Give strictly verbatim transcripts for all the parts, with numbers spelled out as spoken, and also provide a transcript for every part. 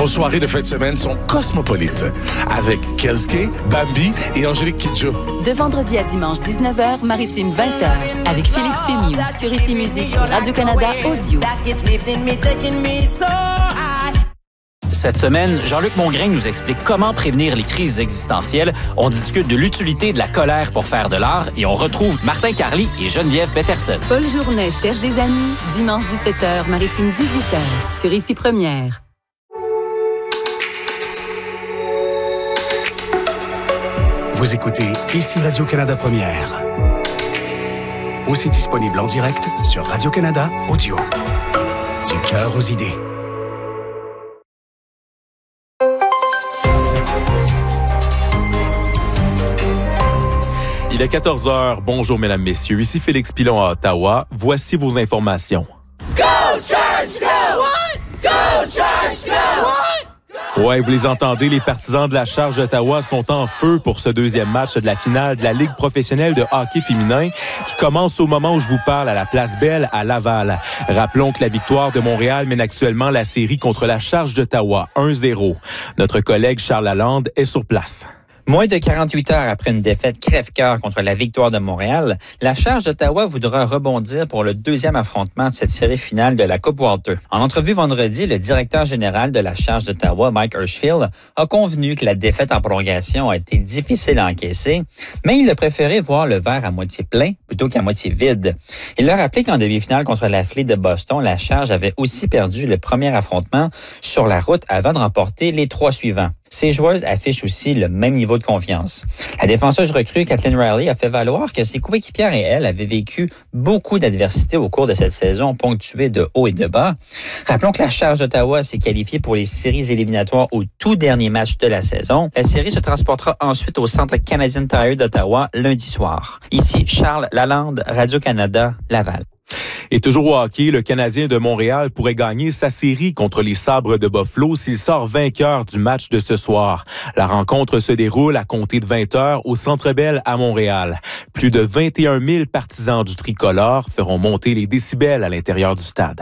Nos soirées de fin de semaine sont cosmopolites, avec Kelske, Bambi et Angélique Kidjo. De vendredi à dimanche, dix-neuf heures, Maritime vingt heures, avec Philippe Fémiou, sur Ici Musique et Radio-Canada Audio. Cette semaine, Jean-Luc Mongrain nous explique comment prévenir les crises existentielles. On discute de l'utilité de la colère pour faire de l'art et on retrouve Martin Carly et Geneviève Peterson. Paul Journet cherche des amis, dimanche dix-sept heures, Maritime dix-huit heures, sur Ici Première. Vous écoutez Ici Radio-Canada Première. Aussi disponible en direct sur Radio-Canada Audio. Du cœur aux idées. Il est quatorze heures. Bonjour, mesdames, messieurs. Ici Félix Pilon à Ottawa. Voici vos informations. Go, Church, go! What? Go, Church, go! What? Ouais, vous les entendez, les partisans de la Charge d'Ottawa sont en feu pour ce deuxième match de la finale de la Ligue professionnelle de hockey féminin qui commence au moment où je vous parle à la Place Belle à Laval. Rappelons que la victoire de Montréal mène actuellement la série contre la Charge d'Ottawa, un zéro. Notre collègue Charles Lalande est sur place. Moins de quarante-huit heures après une défaite crève-cœur contre la victoire de Montréal, la Charge d'Ottawa voudra rebondir pour le deuxième affrontement de cette série finale de la Coupe Walter. En entrevue vendredi, le directeur général de la Charge d'Ottawa, Mike Hirschfield, a convenu que la défaite en prolongation a été difficile à encaisser, mais il a préféré voir le verre à moitié plein plutôt qu'à moitié vide. Il a rappelé qu'en demi-finale contre la Fleet de Boston, la Charge avait aussi perdu le premier affrontement sur la route avant de remporter les trois suivants. Ces joueuses affichent aussi le même niveau de confiance. La défenseuse recrue Kathleen Riley a fait valoir que ses coéquipières et elle avaient vécu beaucoup d'adversité au cours de cette saison ponctuée de hauts et de bas. Rappelons que la Charge d'Ottawa s'est qualifiée pour les séries éliminatoires au tout dernier match de la saison. La série se transportera ensuite au Centre Canadian Tire d'Ottawa lundi soir. Ici Charles Lalande, Radio-Canada, Laval. Et toujours au hockey, le Canadien de Montréal pourrait gagner sa série contre les Sabres de Buffalo s'il sort vainqueur du match de ce soir. La rencontre se déroule à compter de vingt heures au Centre Bell à Montréal. Plus de vingt et un mille partisans du tricolore feront monter les décibels à l'intérieur du stade.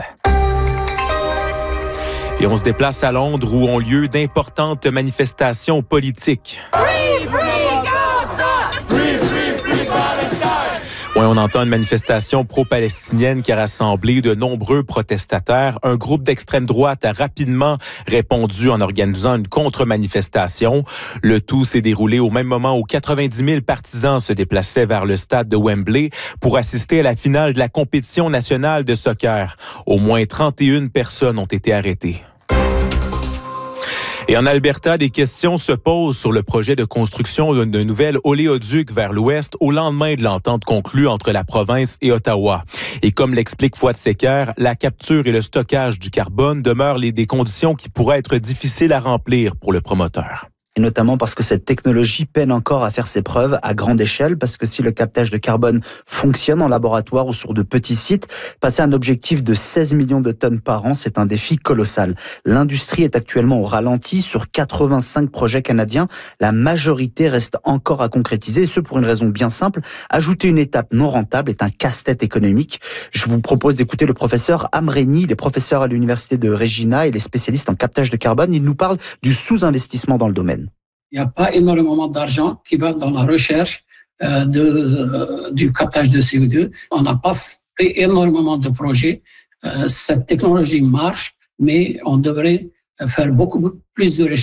Et on se déplace à Londres où ont lieu d'importantes manifestations politiques. Free, free, Gaza! Free, free, free Palestine! Oui, on entend une manifestation pro-palestinienne qui a rassemblé de nombreux protestataires. Un groupe d'extrême droite a rapidement répondu en organisant une contre-manifestation. Le tout s'est déroulé au même moment où quatre-vingt-dix mille partisans se déplaçaient vers le stade de Wembley pour assister à la finale de la compétition nationale de soccer. Au moins trente et une personnes ont été arrêtées. Et en Alberta, des questions se posent sur le projet de construction d'un nouvel oléoduc vers l'ouest au lendemain de l'entente conclue entre la province et Ottawa. Et comme l'explique Fouad Secker, la capture et le stockage du carbone demeurent les, des conditions qui pourraient être difficiles à remplir pour le promoteur. Et notamment parce que cette technologie peine encore à faire ses preuves à grande échelle, parce que si le captage de carbone fonctionne en laboratoire ou sur de petits sites, passer un objectif de seize millions de tonnes par an, c'est un défi colossal. L'industrie est actuellement au ralenti sur quatre-vingt-cinq projets canadiens. La majorité reste encore à concrétiser, et ce pour une raison bien simple. Ajouter une étape non rentable est un casse-tête économique. Je vous propose d'écouter le professeur Amreni, il est professeur à l'université de Regina et il est spécialiste en captage de carbone. Il nous parle du sous-investissement dans le domaine. Il n'y a pas énormément d'argent qui va dans la recherche euh, de, euh, du captage de C O deux. On n'a pas fait énormément de projets. Euh, cette technologie marche, mais on devrait faire beaucoup plus de recherche.